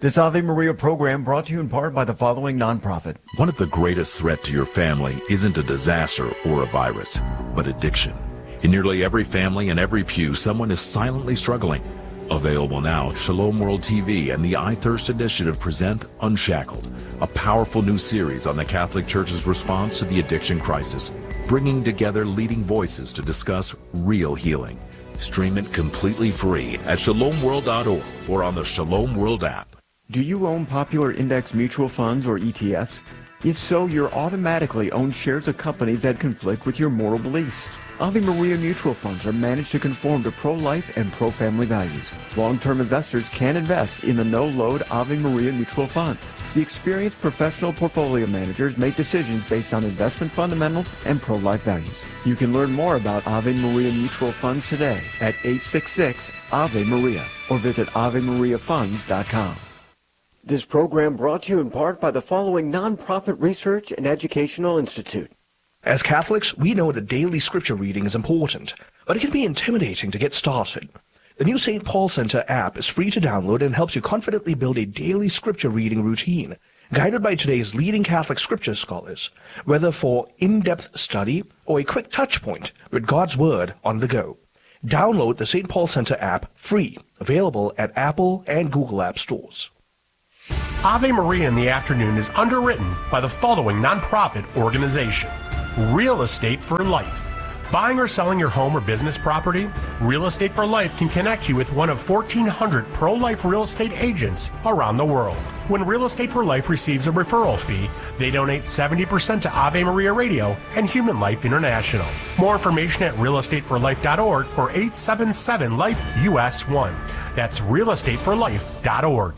This Ave Maria program brought to you in part by the following nonprofit. One of the greatest threats to your family isn't a disaster or a virus, but addiction. In nearly every family and every pew, someone is silently struggling. Available now, Shalom World TV and the iThirst Initiative present Unshackled, a powerful new series on the Catholic Church's response to the addiction crisis, bringing together leading voices to discuss real healing. Stream it completely free at shalomworld.org or on the Shalom World app. Do you own popular index mutual funds or ETFs? If so, you're automatically own shares of companies that conflict with your moral beliefs. Ave Maria mutual funds are managed to conform to pro-life and pro-family values. Long-term investors can invest in the no-load Ave Maria mutual funds. The experienced professional portfolio managers make decisions based on investment fundamentals and pro-life values. You can learn more about Ave Maria mutual funds today at 866-AVE-MARIA or visit AveMariaFunds.com. This program brought to you in part by the following nonprofit research and educational institute. As Catholics, we know that daily scripture reading is important, but it can be intimidating to get started. The new St. Paul Center app is free to download and helps you confidently build a daily scripture reading routine, guided by today's leading Catholic scripture scholars, whether for in-depth study or a quick touch point with God's Word on the go. Download the St. Paul Center app free, available at Apple and Google App Stores. Ave Maria in the Afternoon is underwritten by the following nonprofit organization. Real Estate for Life. Buying or selling your home or business property? Real Estate for Life can connect you with one of 1,400 pro-life real estate agents around the world. When Real Estate for Life receives a referral fee, they donate 70% to Ave Maria Radio and Human Life International. More information at realestateforlife.org or 877-LIFE-US1. That's realestateforlife.org.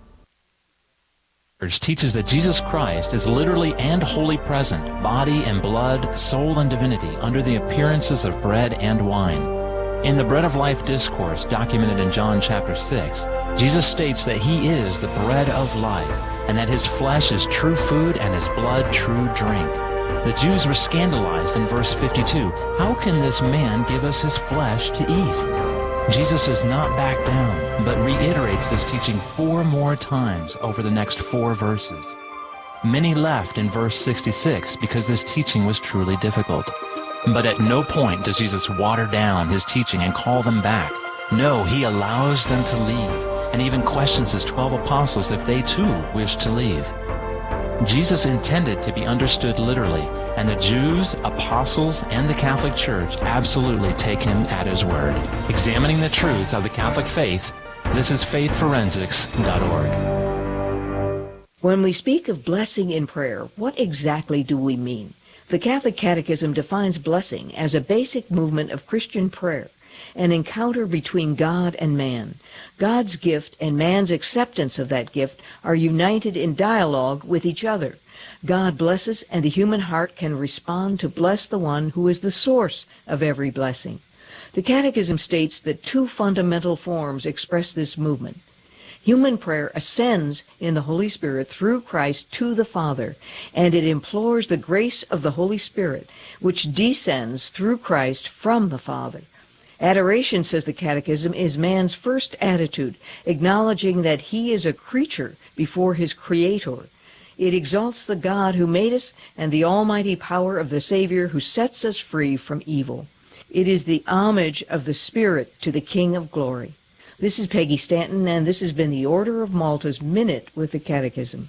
Teaches that Jesus Christ is literally and wholly present, body and blood, soul and divinity, under the appearances of bread and wine. In the Bread of Life discourse documented in John chapter 6, Jesus states that he is the bread of life, and that his flesh is true food and his blood true drink. The Jews were scandalized in verse 52. How can this man give us his flesh to eat? Jesus does not back down, but reiterates this teaching 4 more times over the next 4 verses. Many left in verse 66 because this teaching was truly difficult. But at no point does Jesus water down his teaching and call them back. No, he allows them to leave, and even questions his 12 apostles if they too wish to leave. Jesus intended to be understood literally, and the Jews, apostles, and the Catholic Church absolutely take him at his word. Examining the truths of the Catholic faith, this is faithforensics.org. When we speak of blessing in prayer, what exactly do we mean? The Catholic Catechism defines blessing as a basic movement of Christian prayer, an encounter between God and man. God's gift and man's acceptance of that gift are united in dialogue with each other. God blesses, and the human heart can respond to bless the one who is the source of every blessing. The Catechism states that 2 fundamental forms express this movement. Human prayer ascends in the Holy Spirit through Christ to the Father, and it implores the grace of the Holy Spirit, which descends through Christ from the Father. Adoration, says the Catechism, is man's first attitude, acknowledging that he is a creature before his Creator. It exalts the God who made us and the almighty power of the Savior who sets us free from evil. It is the homage of the Spirit to the King of Glory. This is Peggy Stanton, and this has been the Order of Malta's Minute with the Catechism.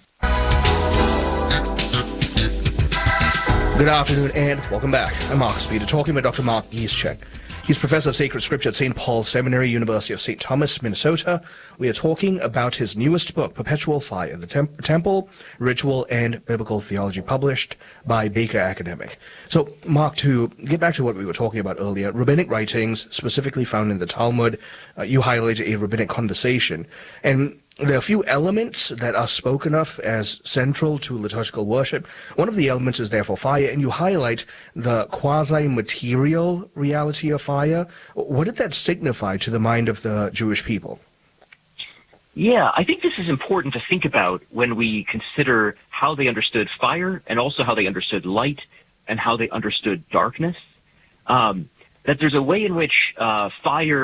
Good afternoon and welcome back. I'm Mark Speeder, talking with Dr. Mark Gieschek. He's Professor of Sacred Scripture at St. Paul Seminary, University of St. Thomas, Minnesota. We are talking about his newest book, Perpetual Fire, The Temple, Ritual, and Biblical Theology, published by Baker Academic. So, Mark, to get back to what we were talking about earlier, rabbinic writings, specifically found in the Talmud, you highlighted a rabbinic conversation. And there are a few elements that are spoken of as central to liturgical worship. One of the elements is therefore fire, and you highlight the quasi-material reality of fire. What did that signify to the mind of the Jewish people? Yeah, I think this is important to think about when we consider how they understood fire and also how they understood light and how they understood darkness. That there's a way in which fire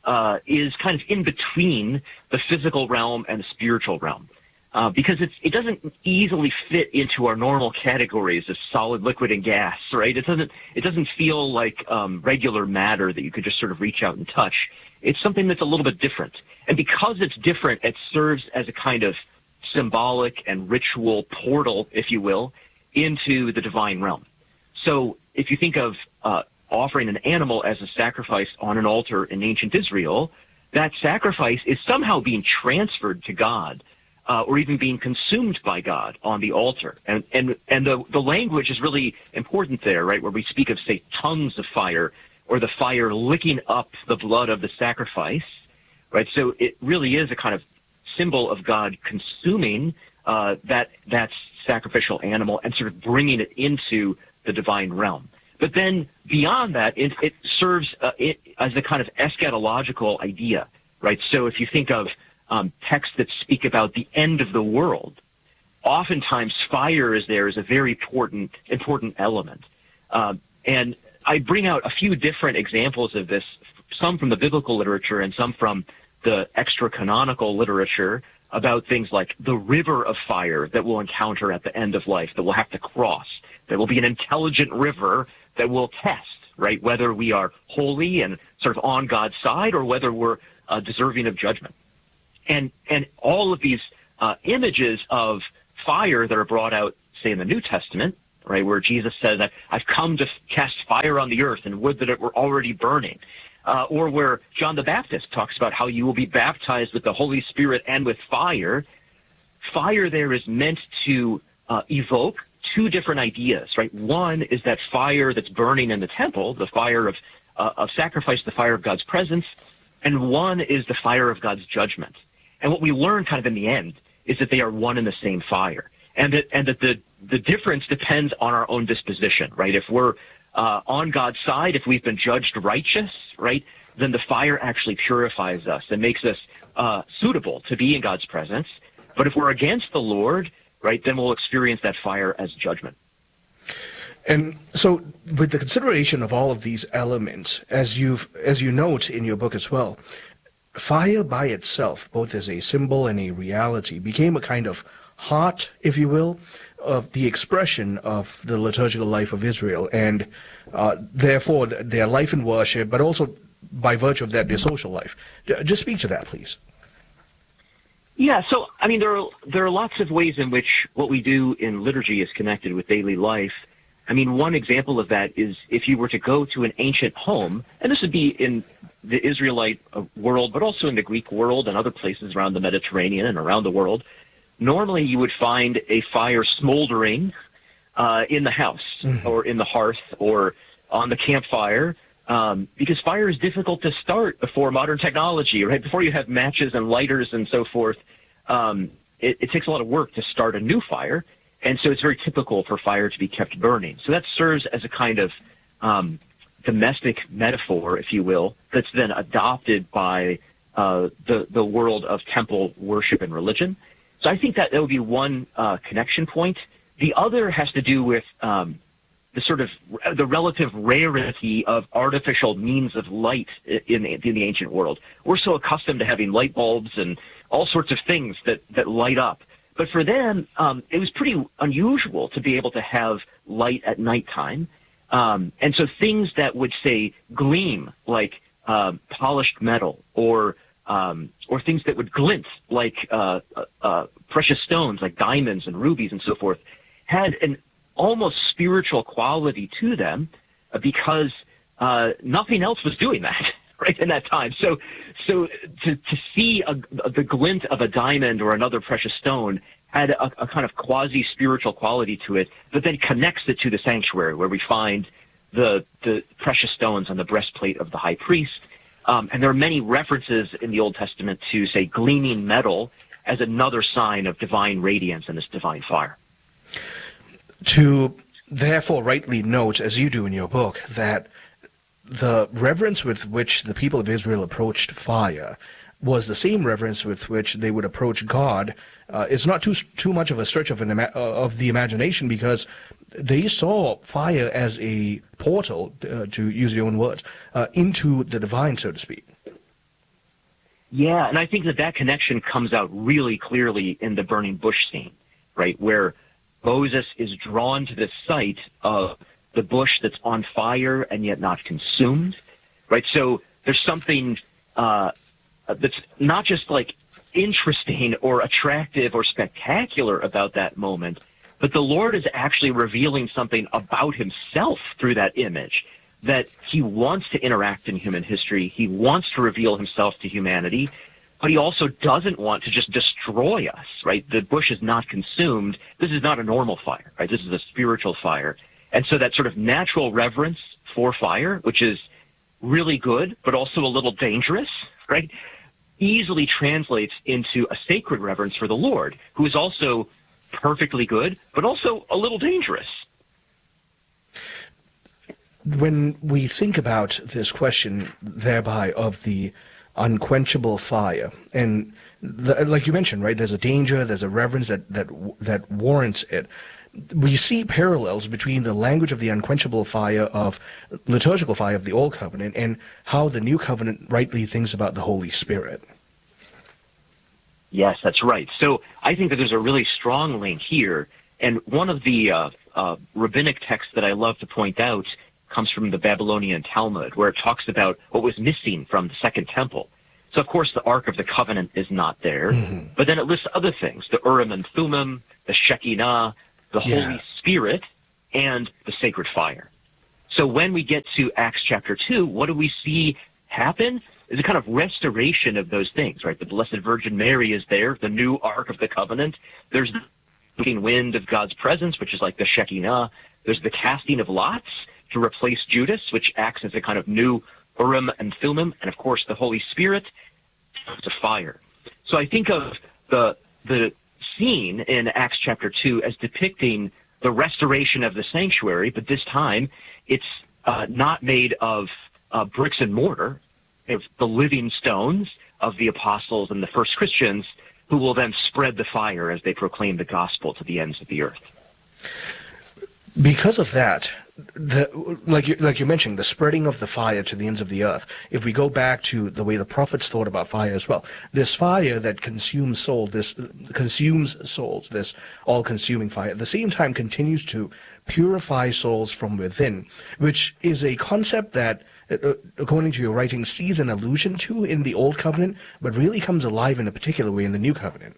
is kind of in between the physical realm and the spiritual realm. Because it doesn't easily fit into our normal categories of solid, liquid, and gas, right? It doesn't feel like regular matter that you could just sort of reach out and touch. It's something that's a little bit different. And because it's different, it serves as a kind of symbolic and ritual portal, if you will, into the divine realm. So if you think of offering an animal as a sacrifice on an altar in ancient Israel, that sacrifice is somehow being transferred to God, or even being consumed by God on the altar. And the language is really important there, right, where we speak of, say, tongues of fire, or the fire licking up the blood of the sacrifice, right? So it really is a kind of symbol of God consuming that sacrificial animal and sort of bringing it into the divine realm. But then beyond that, it serves as a kind of eschatological idea, right? So if you think of texts that speak about the end of the world, oftentimes fire is there as a very important element. And I bring out a few different examples of this, some from the biblical literature and some from the extra-canonical literature, about things like the river of fire that we'll encounter at the end of life, that we'll have to cross. There will be an intelligent river that will test, right, whether we are holy and sort of on God's side or whether we're deserving of judgment. And all of these images of fire that are brought out, say, in the New Testament, right, where Jesus says that I've come to cast fire on the earth and would that it were already burning. Or where John the Baptist talks about how you will be baptized with the Holy Spirit and with fire. Fire there is meant to evoke two different ideas, right? One is that fire that's burning in the temple, the fire of sacrifice, the fire of God's presence, and one is the fire of God's judgment. And what we learn kind of in the end is that they are one and the same fire, and that the difference depends on our own disposition, right? If we're on God's side, if we've been judged righteous, right, then the fire actually purifies us and makes us suitable to be in God's presence. But if we're against the Lord, right, then we'll experience that fire as judgment. And so with the consideration of all of these elements, as you note in your book as well, fire by itself, both as a symbol and a reality, became a kind of heart, if you will, of the expression of the liturgical life of Israel, and therefore their life in worship, but also by virtue of that, their social life. Just speak to that, please. Yeah, so, I mean, there are lots of ways in which what we do in liturgy is connected with daily life. I mean, one example of that is if you were to go to an ancient home, and this would be in the Israelite world, but also in the Greek world and other places around the Mediterranean and around the world, normally you would find a fire smoldering in the house or in the hearth or on the campfire, because fire is difficult to start before modern technology, right? Before you have matches and lighters and so forth, it takes a lot of work to start a new fire, and so it's very typical for fire to be kept burning. So that serves as a kind of domestic metaphor, if you will, that's then adopted by the world of temple worship and religion. So I think that would be one connection point. The other has to do with the relative rarity of artificial means of light in the ancient world. We're so accustomed to having light bulbs and all sorts of things that light up. But for them, it was pretty unusual to be able to have light at nighttime. And so things that would, say, gleam, like polished metal, or things that would glint, like precious stones, like diamonds and rubies and so forth, had an almost spiritual quality to them because nothing else was doing that, right, in that time. So to see the glint of a diamond or another precious stone had a kind of quasi-spiritual quality to it, but then connects it to the sanctuary where we find the precious stones on the breastplate of the high priest. And there are many references in the Old Testament to, say, gleaming metal as another sign of divine radiance and this divine fire. To therefore rightly note, as you do in your book, that the reverence with which the people of Israel approached fire was the same reverence with which they would approach God. It's not too much of a stretch of the imagination, because they saw fire as a portal, to use your own words, into the divine, so to speak. Yeah, and I think that connection comes out really clearly in the burning bush scene, right, where Moses is drawn to the sight of the bush that's on fire and yet not consumed, right? So there's something that's not just like interesting or attractive or spectacular about that moment, but the Lord is actually revealing something about himself through that image, that he wants to interact in human history. He wants to reveal himself to humanity, but he also doesn't want to just destroy us, right? The bush is not consumed. This is not a normal fire, right? This is a spiritual fire. And so that sort of natural reverence for fire, which is really good, but also a little dangerous, right, easily translates into a sacred reverence for the Lord, who is also perfectly good, but also a little dangerous. When we think about this question, thereby, of the unquenchable fire, and like you mentioned, right, there's a danger, there's a reverence that warrants it. We see parallels between the language of the unquenchable fire of liturgical fire of the Old Covenant and how the New Covenant rightly thinks about the Holy Spirit. Yes, that's right. So I think that there's a really strong link here, and one of the rabbinic texts that I love to point out comes from the Babylonian Talmud, where it talks about what was missing from the Second Temple. So, of course, the Ark of the Covenant is not there, but then it lists other things, the Urim and Thummim, the Shekinah, the Holy Spirit, and the sacred fire. So when we get to Acts chapter 2, what do we see happen? Is a kind of restoration of those things, right? The Blessed Virgin Mary is there, the new Ark of the Covenant. There's the looking wind of God's presence, which is like the Shekinah. There's the casting of lots to replace Judas, which acts as a kind of new Urim and Thummim, and of course the Holy Spirit, to fire. So I think of the scene in Acts chapter 2 as depicting the restoration of the sanctuary, but this time it's not made of bricks and mortar. It's the living stones of the apostles and the first Christians who will then spread the fire as they proclaim the gospel to the ends of the earth. Because of that, like you mentioned, the spreading of the fire to the ends of the earth, if we go back to the way the prophets thought about fire as well, this fire that consumes souls, this all-consuming fire, at the same time continues to purify souls from within, which is a concept that, according to your writing, sees an allusion to in the Old Covenant, but really comes alive in a particular way in the New Covenant.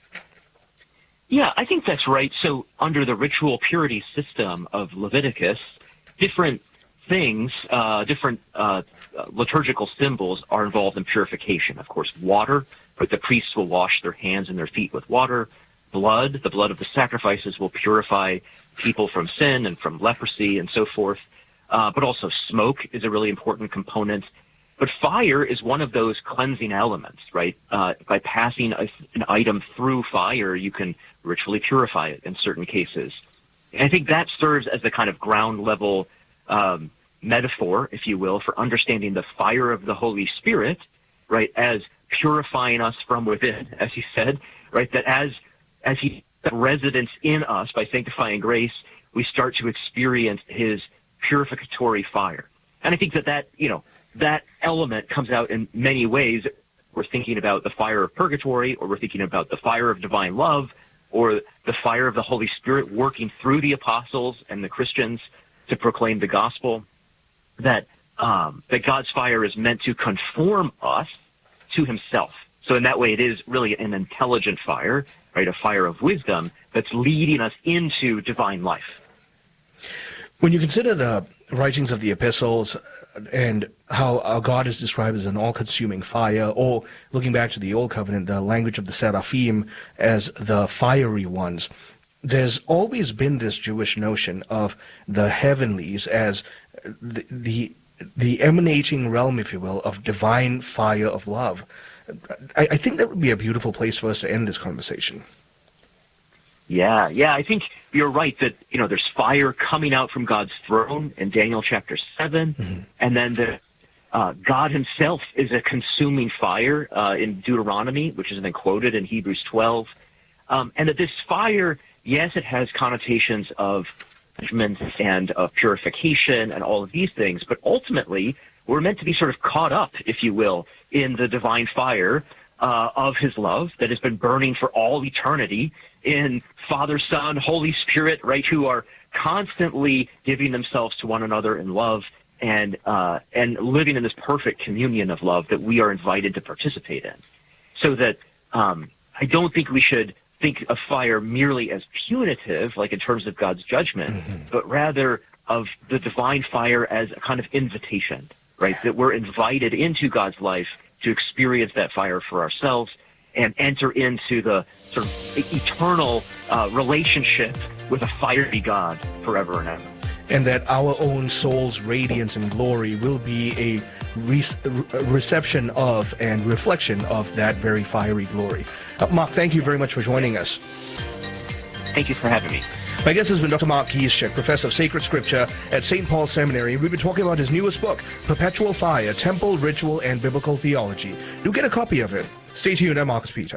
Yeah, I think that's right. So under the ritual purity system of Leviticus, different things, different liturgical symbols are involved in purification. Of course, water, but the priests will wash their hands and their feet with water. Blood, the blood of the sacrifices will purify people from sin and from leprosy and so forth. But also smoke is a really important component. But fire is one of those cleansing elements, right? By passing an item through fire, you can ritually purify it in certain cases. And I think that serves as the kind of ground level metaphor, if you will, for understanding the fire of the Holy Spirit, right, as purifying us from within, as he said, right, that as he residence in us by sanctifying grace, we start to experience his purificatory fire. And I think that element comes out in many ways. We're thinking about the fire of purgatory, or we're thinking about the fire of divine love, or the fire of the Holy Spirit working through the apostles and the Christians to proclaim the gospel, that God's fire is meant to conform us to himself. So in that way, it is really an intelligent fire, right? A fire of wisdom that's leading us into divine life. When you consider the writings of the epistles and how our God is described as an all-consuming fire, or looking back to the Old Covenant, the language of the Seraphim as the fiery ones, there's always been this Jewish notion of the heavenlies as the emanating realm, if you will, of divine fire of love. I think that would be a beautiful place for us to end this conversation. Yeah, I think you're right that, there's fire coming out from God's throne in Daniel chapter 7, and then God himself is a consuming fire in Deuteronomy, which has been quoted in Hebrews 12, and that this fire, yes, it has connotations of judgment and of purification and all of these things, but ultimately we're meant to be sort of caught up, if you will, in the divine fire of his love that has been burning for all eternity in Father, Son, Holy Spirit, right, who are constantly giving themselves to one another in love and living in this perfect communion of love that we are invited to participate in. So that I don't think we should think of fire merely as punitive, like in terms of God's judgment, but rather of the divine fire as a kind of invitation, right? That we're invited into God's life to experience that fire for ourselves and enter into the sort of eternal relationship with a fiery God forever and ever. And that our own soul's radiance and glory will be a reception of and reflection of that very fiery glory. Mark, thank you very much for joining us. Thank you for having me. My guest has been Dr. Mark Gieszczak, Professor of Sacred Scripture at St. Paul Seminary. We've been talking about his newest book, Perpetual Fire, Temple, Ritual, and Biblical Theology. Do get a copy of it. Stay tuned. I'm Marcus Peter.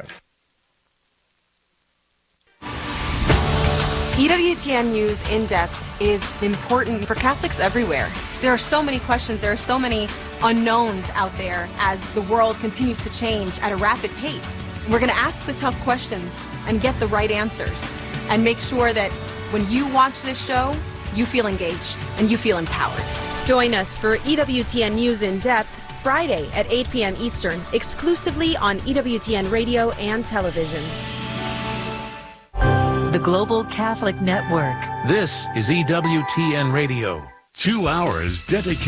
EWTN News In Depth is important for Catholics everywhere. There are so many questions, there are so many unknowns out there as the world continues to change at a rapid pace. We're going to ask the tough questions and get the right answers and make sure that when you watch this show, you feel engaged and you feel empowered. Join us for EWTN News In Depth Friday at 8 p.m. Eastern, exclusively on EWTN Radio and Television. The Global Catholic Network. This is EWTN Radio. 2 hours dedicated